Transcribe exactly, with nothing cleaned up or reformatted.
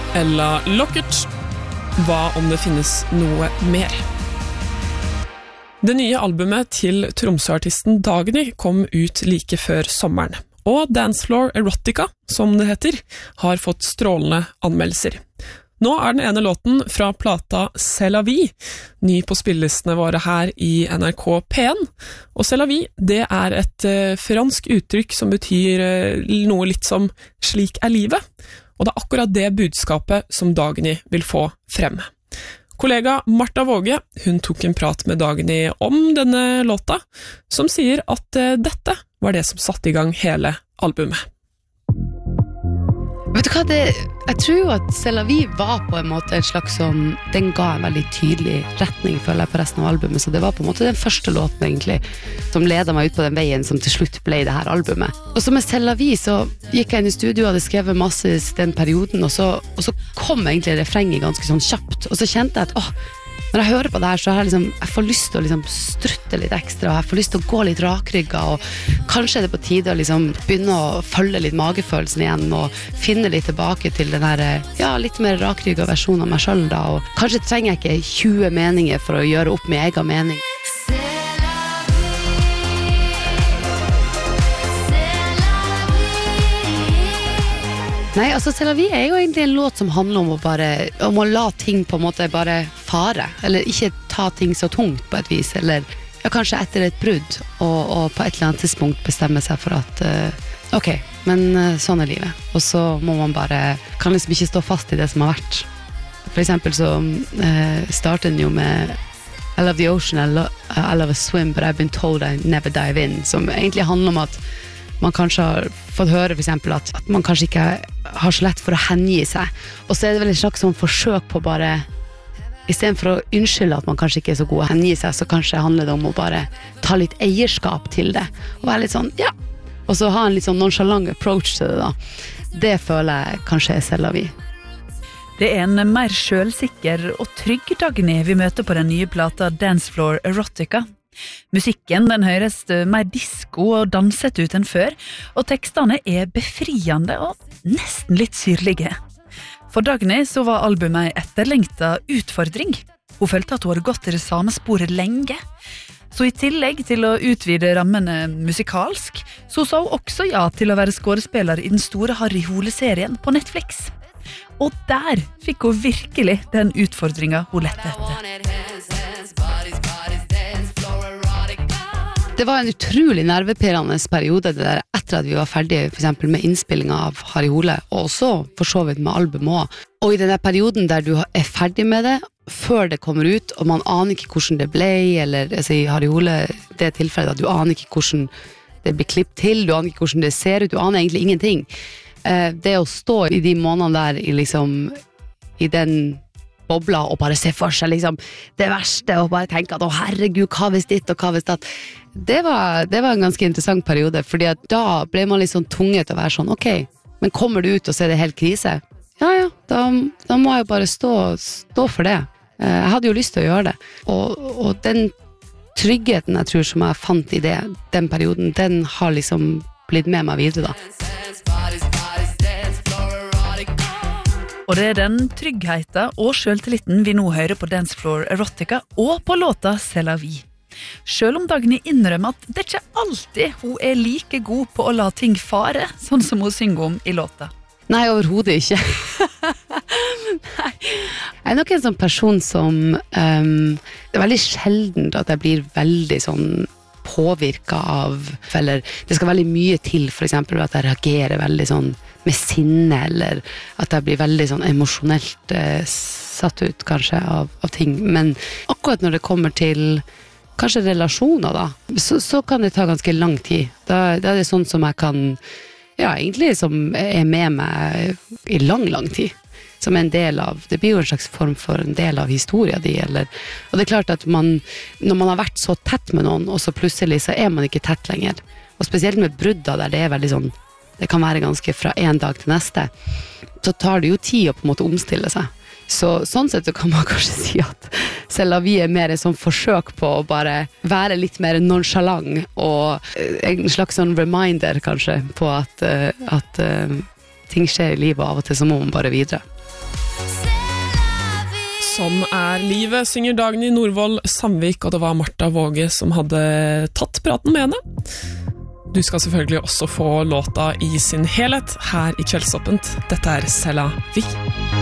Ella Lockert. Hva om det finnes noe mer? Det nye albumet til Tromsø-artisten Dagny kom ut like før sommeren, og Dancefloor Erotica, som det heter, har fått strålende anmeldelser. Nå er den ene låten fra plata C'est la vie, ny på spillelistene våre her i N R K P en, og C'est la vie, det er et uh, fransk uttrykk som betyr uh, noe litt som slik er livet, og det er akkurat det budskapet som Dagny vil få frem. Kollega Martha Våge, hun tok en prat med Dagny om denne låta, som sier at uh, dette var det som satte i gang hele albumet. Vet du hva, det, jeg tror jo at C'est la vie var på en måte en slags sånn, den ga en veldig tydelig retning, føler jeg, på resten av albumet, så det var på en måte den første låten egentlig, som ledet meg ut på den veien som til slutt ble det her albumet. Og så med C'est la vie så gikk jeg inn i studio og hadde skrevet masse i den perioden, og så, og så kom egentlig refrenget ganske sånn kjapt, og så kjente jeg at, åh, når jeg hører på det her, så har jeg, liksom, jeg får lyst til å liksom strutte litt ekstra, og jeg får lyst til å gå litt rakrygget, og kanskje er det på tide å liksom begynne å følge litt magefølelsen igjen, og finne litt tilbake til den her, ja, litt mer rakrygget versjonen av meg selv da, og kanskje trenger jeg ikke tjue meninger for å gjøre opp med egen mening. Nei, altså C'est la vie er jo egentlig en låt som handler om å bare, om å la ting på en måte bare fare, eller ikke ta ting så tungt på et vis, eller ja, kanskje etter et brudd, og, og på et eller annet tidspunkt bestemme seg for at, uh, ok, men uh, sånn er livet, og så må man bare, kan liksom ikke stå fast i det som har vært. For eksempel så uh, starter den jo med I love the ocean, I, lo- I love a swim, but I've been told I never dive in, som egentlig handler om at man kanskje har fått høre for eksempel at, at man kanskje ikke har så lett for å hengi seg, og så er det vel en slags sånn forsøk på bare, i stedet for å unnskylde at man kanskje ikke er så god å hengi seg, så kanskje handler det om å bare ta litt eierskap til det, og være litt sånn, ja, og så ha en litt sånn nonchalant approach til det da. Det føler jeg kanskje er C'est la vie. Det er en mer selvsikker og trygg Dagny vi møter på den nye plata Dancefloor Erotica. Musikken den høres mer disco og danset ut enn før, og tekstene er befriende og nesten litt syrlige. For Dagny så var albumet en etterlengtet utfordring. Hun følte at hun hadde gått i det samme sporet lenge. Så i tillegg til å utvide rammene musikalsk, så sa hun også ja til å være skådespiller i den store Harry Hole-serien på Netflix. Og der fikk hun virkelig den utfordringen hun lette etter. Det var en utrolig nervepirrende periode det der, etter at vi var ferdige for eksempel med innspillingen av Harry Hole, og også for så vidt med albumet også. Og i denne perioden der du er ferdig med det, før det kommer ut, og man aner ikke hvordan det ble, eller altså, i Harry Hole, det er tilfellet at du aner ikke hvordan det blir klippet til, du aner ikke hvordan det ser ut, du aner egentlig ingenting. Eh, det å stå i de månedene der, i, liksom, i den bobla, og bare se for seg liksom, det verste, og bare tenke at, å herregud, hva hvis ditt, og hva hvis datt, det var, det var en ganske interessant periode, fordi at da ble man litt sånn tvunget til å være sånn, ok, men kommer du ut og så er det helt krise? Ja, ja, da, da må jeg jo bare stå, stå for det. Jeg hadde jo lyst til å gjøre det. Og, og den tryggheten jeg tror som jeg fant i det, den perioden, den har liksom blitt med meg videre da. Og det er den tryggheten og selvtilliten vi nå hører på Dancefloor Erotica og på låta C'est la vie. Selv om Dagny innrømmer at det ikke alltid hun er like god på å la ting fare, sånn som hun synger om i låta. Nei, overhodet ikke. Nei. Jeg er nok en sånn person som um, det er veldig sjeldent at jeg blir veldig sånn påvirket av, eller det skal veldig mye til for eksempel at jeg reagerer veldig sånn med sinne, eller at jeg blir veldig sånn emosjonelt eh, satt ut kanskje av, av ting, men akkurat når det kommer til kanskje relasjoner da, så, så kan det ta ganske lang tid. Da, da er det sånn som jeg kan, ja egentlig som er med meg i lang, lang tid. Som en del av, det blir jo en slags form for en del av historien di, eller, og det er klart at man, når man har vært så tett med noen, og så plutselig så er man ikke tett lenger, og spesielt med brudda der det er veldig sånn, det kan være ganske fra en dag til neste, så tar det jo tid å på en måte omstille seg. Så sånn sett så kan man kanskje si at selv om vi er mer en sånn forsøk på å bare være litt mer nonchalant, og en slags sånn reminder kanskje på at, at ting skjer i livet, og av og til så må man bare videre. Sånn er livet, synger Dagny Norvoll Sandvik, og det var Martha Våge som hadde tatt praten med henne. Du skal selvfølgelig også få låta i sin helhet her i Kveldsåpent. Dette er C'est la vie.